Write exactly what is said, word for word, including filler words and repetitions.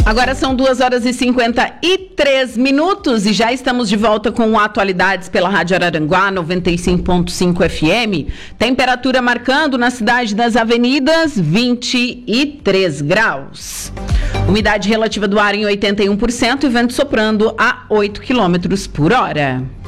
Agora são duas horas e cinquenta e três minutos e já estamos de volta com Atualidades pela Rádio Araranguá, noventa e cinco ponto cinco F M. Temperatura marcando na cidade das avenidas vinte e três graus. Umidade relativa do ar em oitenta e um por cento e vento soprando a oito quilômetros por hora.